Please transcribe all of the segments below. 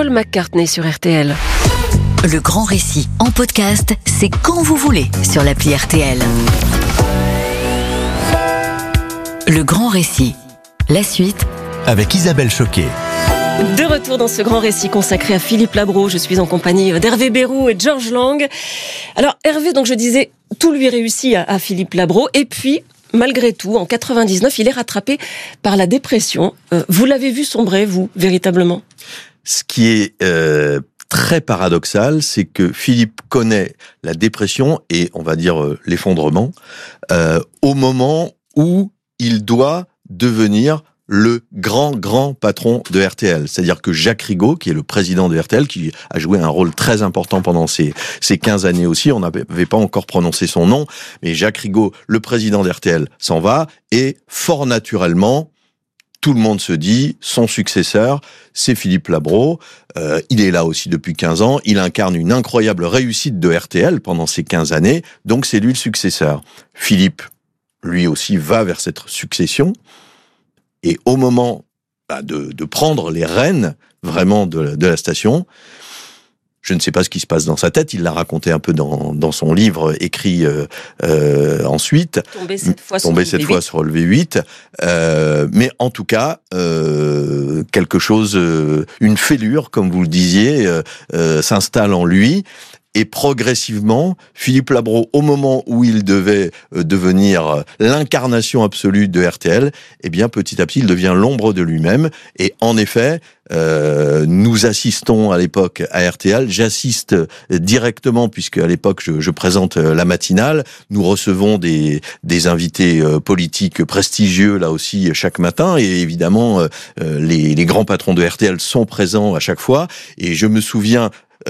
Paul McCartney sur RTL. Le grand récit en podcast, c'est quand vous voulez sur l'appli RTL. Le grand récit. La suite avec Isabelle Choquet. De retour dans ce grand récit consacré à Philippe Labro. Je suis en compagnie d'Hervé Bérou et de Georges Lang. Alors Hervé, donc je disais, tout lui réussit à Philippe Labro. Et puis, malgré tout, en 99, il est rattrapé par la dépression. Vous l'avez vu sombrer, vous, véritablement ? Ce qui est très paradoxal, c'est que Philippe connaît la dépression et, on va dire, l'effondrement au moment où il doit devenir le grand patron de RTL. C'est-à-dire que Jacques Rigaud, qui est le président de RTL, qui a joué un rôle très important pendant ces 15 années aussi, on n'avait pas encore prononcé son nom, mais Jacques Rigaud, le président d'RTL, s'en va, et fort naturellement, tout le monde se dit, son successeur, c'est Philippe Labro. Il est là aussi depuis 15 ans. Il incarne une incroyable réussite de RTL pendant ces 15 années. Donc c'est lui le successeur. Philippe, lui aussi, va vers cette succession. Et au moment de prendre les rênes, vraiment, de la station, je ne sais pas ce qui se passe dans sa tête. Il l'a raconté un peu dans son livre écrit ensuite. Tombé cette fois sur le V8. Mais en tout cas, quelque chose, une fêlure, comme vous le disiez, s'installe en lui. Et progressivement, Philippe Labro, au moment où il devait devenir l'incarnation absolue de RTL, eh bien, petit à petit, il devient l'ombre de lui-même. Et en effet, nous assistons à l'époque à RTL. J'assiste directement, puisque à l'époque, je présente la matinale. Nous recevons des invités politiques prestigieux, là aussi, chaque matin. Et évidemment, les grands patrons de RTL sont présents à chaque fois. Et je me souviens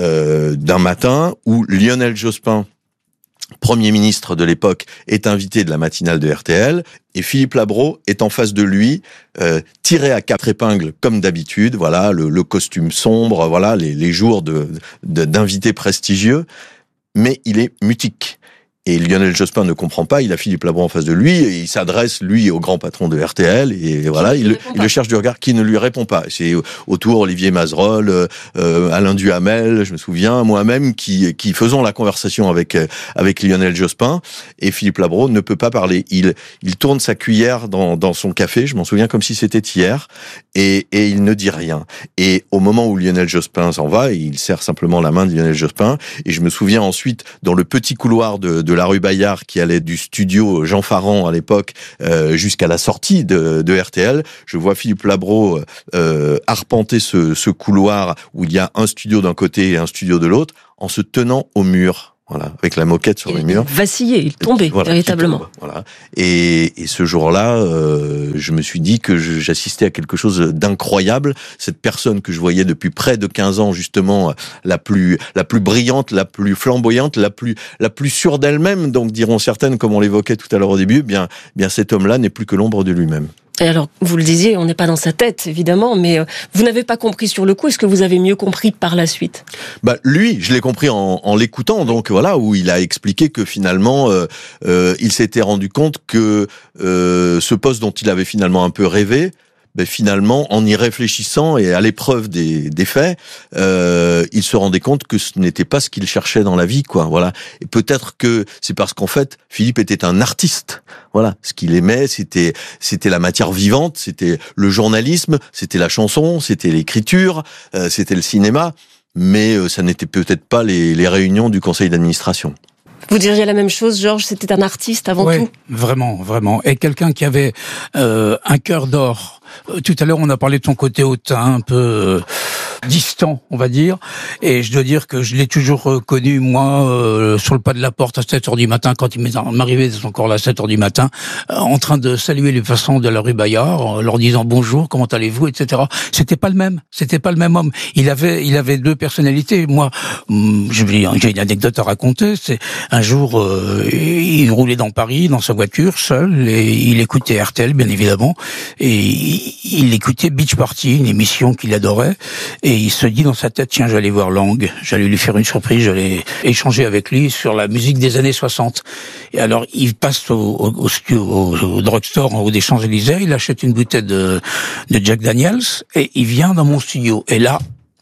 d'un matin où Lionel Jospin, Premier ministre de l'époque, est invité de la matinale de RTL et Philippe Labro est en face de lui, tiré à quatre épingles comme d'habitude, voilà, le costume sombre, voilà, les jours d'invités prestigieux, mais il est mutique. Et Lionel Jospin ne comprend pas, il a Philippe Labro en face de lui, et il s'adresse, lui, au grand patron de RTL, et voilà, il le cherche du regard, qui ne lui répond pas. C'est autour Olivier Mazerolle, Alain Duhamel, je me souviens, moi-même, qui faisons la conversation avec Lionel Jospin, et Philippe Labro ne peut pas parler. Il tourne sa cuillère dans son café, je m'en souviens comme si c'était hier, et il ne dit rien. Et au moment où Lionel Jospin s'en va, il serre simplement la main de Lionel Jospin, et je me souviens ensuite, dans le petit couloir de la rue Bayard qui allait du studio Jean Farand à l'époque jusqu'à la sortie de RTL, je vois Philippe Labro arpenter ce couloir où il y a un studio d'un côté et un studio de l'autre en se tenant au mur. Voilà, avec la moquette sur le mur. Vacillé, il tombait, voilà, véritablement. Voilà. Et ce jour-là, je me suis dit que j'assistais à quelque chose d'incroyable. Cette personne que je voyais depuis près de 15 ans, justement, la plus brillante, la plus flamboyante, la plus sûre d'elle-même, donc diront certaines, comme on l'évoquait tout à l'heure au début, bien cet homme-là n'est plus que l'ombre de lui-même. Et alors, vous le disiez, on n'est pas dans sa tête, évidemment, mais vous n'avez pas compris sur le coup. Est-ce que vous avez mieux compris par la suite ? Lui, je l'ai compris en l'écoutant, donc voilà, où il a expliqué que finalement, il s'était rendu compte que ce poste dont il avait finalement un peu rêvé, finalement, en y réfléchissant et à l'épreuve des faits, il se rendait compte que ce n'était pas ce qu'il cherchait dans la vie, quoi. Voilà. Et peut-être que c'est parce qu'en fait, Philippe était un artiste. Voilà. Ce qu'il aimait, c'était la matière vivante, c'était le journalisme, c'était la chanson, c'était l'écriture, c'était le cinéma. Mais ça n'était peut-être pas les réunions du conseil d'administration. Vous diriez la même chose, Georges, c'était un artiste avant tout ? Vraiment, vraiment. Et quelqu'un qui avait un cœur d'or. Tout à l'heure, on a parlé de son côté hautain, un peu distant, on va dire. Et je dois dire que je l'ai toujours connu, moi, sur le pas de la porte à 7h du matin, quand il m'arrivait encore là à 7h du matin, en train de saluer les passants de la rue Bayard, en leur disant bonjour, comment allez-vous, etc. C'était pas le même homme. Il avait deux personnalités. Moi, j'ai une anecdote à raconter. C'est un jour, il roulait dans Paris, dans sa voiture, seul, et il écoutait RTL, bien évidemment, et il écoutait Beach Party, une émission qu'il adorait, et il se dit dans sa tête, tiens, j'allais voir Lang, j'allais lui faire une surprise, j'allais échanger avec lui sur la musique des années 60. Et alors, il passe au drugstore en haut des Champs-Élysées, il achète une bouteille de Jack Daniels, et il vient dans mon studio. Et là,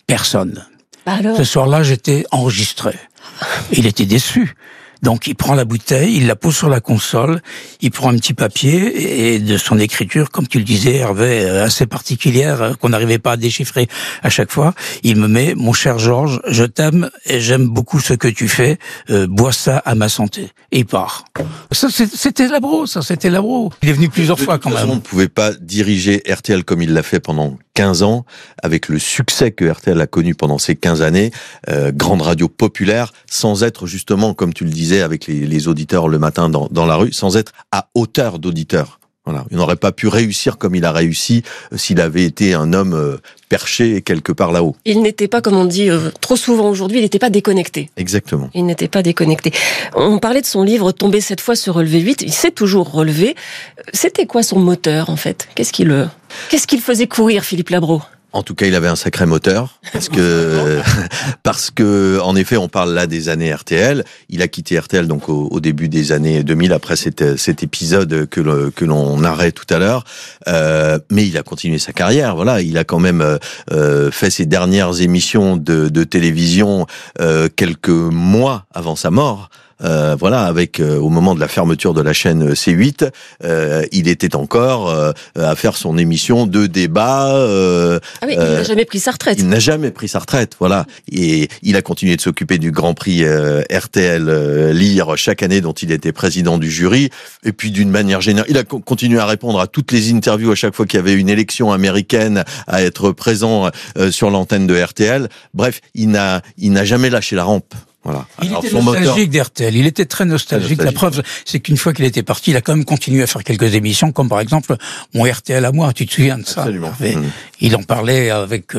Personne. Alors, Ce soir-là, j'étais enregistré. Il était déçu. Donc il prend la bouteille, il la pose sur la console, il prend un petit papier et de son écriture, comme tu le disais, Hervé, assez particulière, qu'on n'arrivait pas à déchiffrer à chaque fois, il me met « Mon cher Georges, je t'aime et j'aime beaucoup ce que tu fais, bois ça à ma santé ». Et il part. Ça, c'était Labro, c'était Labro. Il est venu plusieurs fois quand même. On ne pouvait pas diriger RTL comme il l'a fait pendant 15 ans, avec le succès que RTL a connu pendant ces 15 années, grande radio populaire, sans être justement, comme tu le disais, avec les auditeurs le matin dans la rue, sans être à hauteur d'auditeurs. Voilà. Il n'aurait pas pu réussir comme il a réussi s'il avait été un homme perché quelque part là-haut. il n'était pas, comme on dit trop souvent aujourd'hui, il n'était pas déconnecté. Exactement. Il n'était pas déconnecté. On parlait de son livre « Tomber 7 fois se relever 8 ». Il s'est toujours relevé. C'était quoi son moteur, en fait ? Qu'est-ce qu'il faisait courir, Philippe Labro ? En tout cas, il avait un sacré moteur, parce que, en effet, on parle là des années RTL. Il a quitté RTL donc au début des années 2000, après cet épisode que l'on narrait tout à l'heure. Mais il a continué sa carrière. Voilà, il a quand même fait ses dernières émissions de télévision quelques mois avant sa mort. Voilà, avec au moment de la fermeture de la chaîne C8, il était encore à faire son émission de débat. Ah oui, il n'a jamais pris sa retraite. Il n'a jamais pris sa retraite, voilà. Et il a continué de s'occuper du Grand Prix RTL Lire chaque année, dont il était président du jury. Et puis d'une manière générale, il a continué à répondre à toutes les interviews à chaque fois qu'il y avait une élection américaine, à être présent sur l'antenne de RTL. Bref, il n'a jamais lâché la rampe. Voilà. Il était nostalgique d'RTL, il était très nostalgique. La preuve, c'est qu'une fois qu'il était parti, il a quand même continué à faire quelques émissions, comme par exemple Mon RTL à moi, tu te souviens de ça? Absolument. Il en parlait avec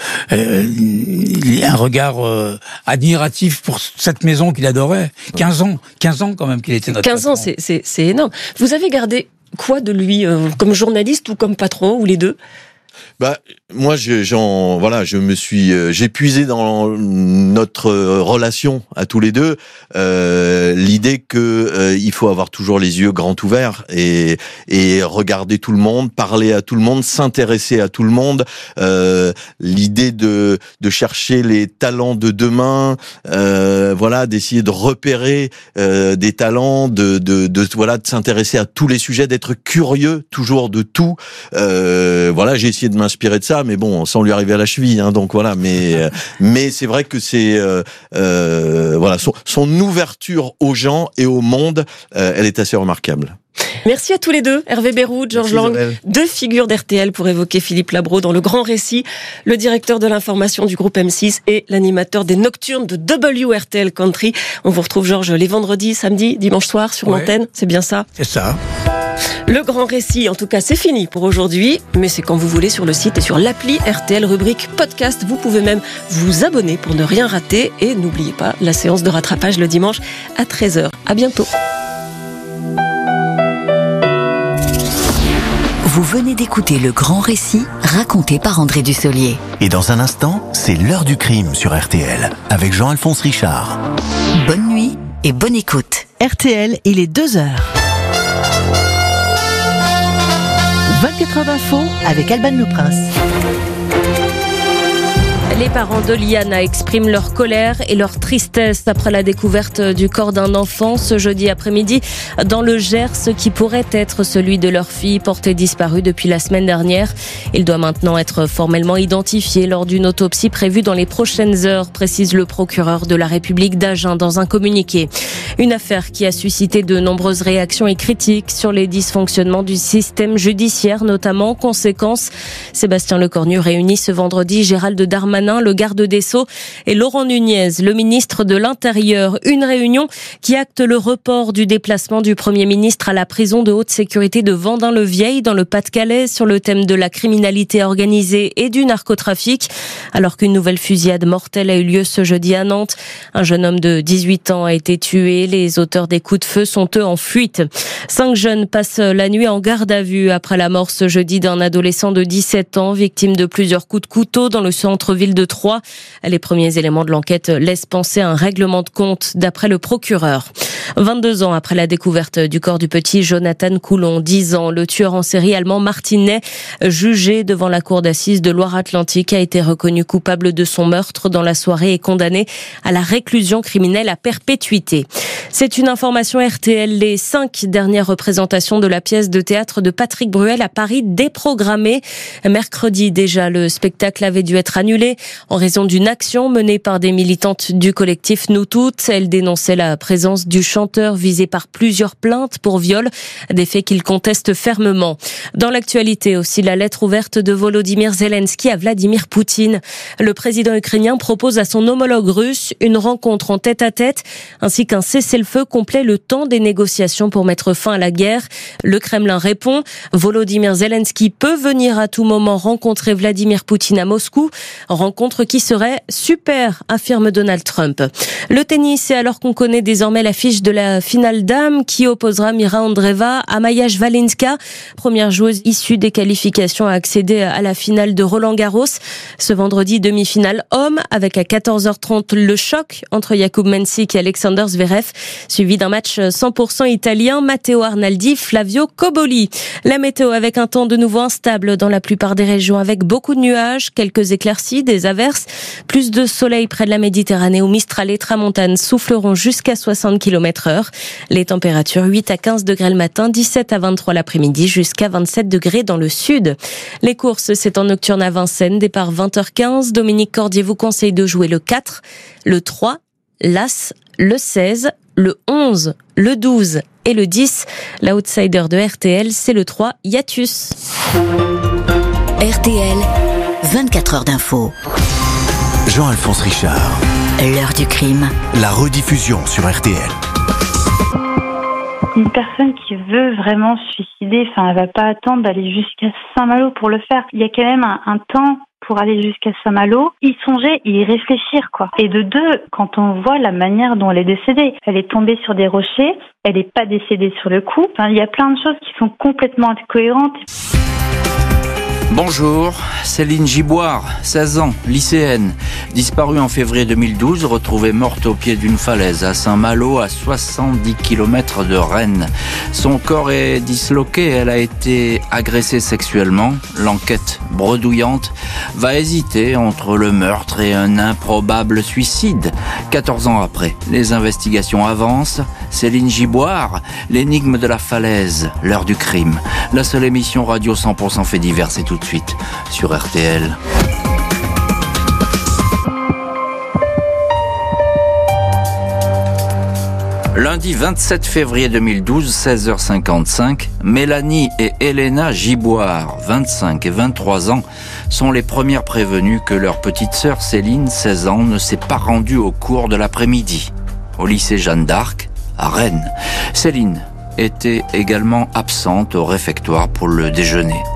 un regard admiratif pour cette maison qu'il adorait. 15 ans quand même qu'il était notre 15 ans, c'est énorme. Vous avez gardé quoi de lui, comme journaliste ou comme patron, ou les deux ? Bah, moi, j'ai puisé dans notre relation à tous les deux l'idée que il faut avoir toujours les yeux grands ouverts et regarder tout le monde, parler à tout le monde, s'intéresser à tout le monde. L'idée de chercher les talents de demain, voilà, d'essayer de repérer des talents, de s'intéresser à tous les sujets, d'être curieux toujours de tout. Voilà, j'ai essayé de m'inspirer de ça, mais bon, sans lui arriver à la cheville, hein, donc voilà. Mais c'est vrai que c'est voilà, son ouverture aux gens et au monde, elle est assez remarquable. Merci à tous les deux, Hervé Beyroud, Georges Lang, deux figures d'RTL pour évoquer Philippe Labro dans Le Grand Récit, le directeur de l'information du groupe M6 et l'animateur des Nocturnes de WRTL Country. On vous retrouve, Georges, les vendredis, samedis, dimanche soir sur l'antenne, c'est bien ça ? C'est ça. Le Grand Récit, en tout cas, c'est fini pour aujourd'hui, mais c'est quand vous voulez sur le site et sur l'appli RTL, rubrique podcast. Vous pouvez même vous abonner pour ne rien rater et n'oubliez pas la séance de rattrapage le dimanche à 13h. À bientôt. Vous venez d'écouter Le Grand Récit, raconté par André Dussolier. Et dans un instant, c'est l'heure du crime sur RTL, avec Jean-Alphonse Richard. Bonne nuit et bonne écoute. RTL, il est 2h. 24 heures d'info avec Alban Le Prince. Les parents de Liana expriment leur colère et leur tristesse après la découverte du corps d'un enfant ce jeudi après-midi dans le Gers, qui pourrait être celui de leur fille portée disparue depuis la semaine dernière. Il doit maintenant être formellement identifié lors d'une autopsie prévue dans les prochaines heures, précise le procureur de la République d'Agen dans un communiqué. Une affaire qui a suscité de nombreuses réactions et critiques sur les dysfonctionnements du système judiciaire, notamment. Conséquence, Sébastien Lecornu réunit ce vendredi Gérald Darmanin, le garde des Sceaux, et Laurent Nunez, le ministre de l'Intérieur. Une réunion qui acte le report du déplacement du Premier ministre à la prison de haute sécurité de Vendin-le-Vieil dans le Pas-de-Calais sur le thème de la criminalité organisée et du narcotrafic. Alors qu'une nouvelle fusillade mortelle a eu lieu ce jeudi à Nantes. Un jeune homme de 18 ans a été tué. Les auteurs des coups de feu sont eux en fuite. 5 jeunes passent la nuit en garde à vue après la mort ce jeudi d'un adolescent de 17 ans, victime de plusieurs coups de couteau dans le centre-ville de Troyes. Les premiers éléments de l'enquête laissent penser à un règlement de compte d'après le procureur. 22 ans après la découverte du corps du petit Jonathan Coulon, 10 ans, le tueur en série allemand Martinet, jugé devant la cour d'assises de Loire-Atlantique, a été reconnu coupable de son meurtre dans la soirée et condamné à la réclusion criminelle à perpétuité. C'est une information RTL. Les 5 dernières représentations de la pièce de théâtre de Patrick Bruel à Paris déprogrammées. Mercredi déjà, le spectacle avait dû être annulé en raison d'une action menée par des militantes du collectif Nous Toutes. Elles dénonçaient la présence du chanteur visé par plusieurs plaintes pour viol, des faits qu'il conteste fermement. Dans l'actualité aussi, la lettre ouverte de Volodymyr Zelensky à Vladimir Poutine. Le président ukrainien propose à son homologue russe une rencontre en tête-à-tête ainsi qu'un cessez-le-feu complet le temps des négociations pour mettre fin à la guerre. Le Kremlin répond. Volodymyr Zelensky peut venir à tout moment rencontrer Vladimir Poutine à Moscou. Rencontre qui serait super, affirme Donald Trump. Le tennis, c'est alors qu'on connaît désormais l'affiche de la finale dames qui opposera Mira Andreeva à Maja Svalinska, première joueuse issue des qualifications à accéder à la finale de Roland-Garros. Ce vendredi, demi-finale homme avec à 14h30 le choc entre Jakub Mensik et Alexander Zverev, suivi d'un match 100% italien, Matteo Arnaldi, Flavio Cobolli. La météo avec un temps de nouveau instable dans la plupart des régions avec beaucoup de nuages, quelques éclaircies, des averses, plus de soleil près de la Méditerranée où Mistral et Tramontane souffleront jusqu'à 60 km/h. Les températures 8 à 15 degrés le matin, 17 à 23 l'après-midi, jusqu'à 27 degrés dans le sud. Les courses, c'est en nocturne à Vincennes, départ 20h15. Dominique Cordier vous conseille de jouer le 4, le 3, l'As, le 16, le 11, le 12 et le 10. L'outsider de RTL, c'est le 3, Hiatus. RTL, 24 heures d'info. Jean-Alphonse Richard. L'heure du crime. La rediffusion sur RTL. Une personne qui veut vraiment se suicider, elle va pas attendre d'aller jusqu'à Saint-Malo pour le faire. Il y a quand même un temps pour aller jusqu'à Saint-Malo, y songer, y réfléchir, quoi. Et de deux, quand on voit la manière dont elle est décédée, elle est tombée sur des rochers, elle n'est pas décédée sur le coup. Il y a plein de choses qui sont complètement incohérentes. Bonjour, Céline Giboire, 16 ans, lycéenne, disparue en février 2012, retrouvée morte au pied d'une falaise à Saint-Malo, à 70 km de Rennes. Son corps est disloqué, elle a été agressée sexuellement. L'enquête bredouillante va hésiter entre le meurtre et un improbable suicide. 14 ans après, les investigations avancent. Céline Giboire, l'énigme de la falaise, l'heure du crime. La seule émission radio 100% fait divers, c'est tout de suite sur RTL. Lundi 27 février 2012, 16h55, Mélanie et Elena Giboire, 25 et 23 ans, sont les premières prévenues que leur petite sœur Céline, 16 ans, ne s'est pas rendue au cours de l'après-midi. Au lycée Jeanne d'Arc, à Rennes, Céline était également absente au réfectoire pour le déjeuner.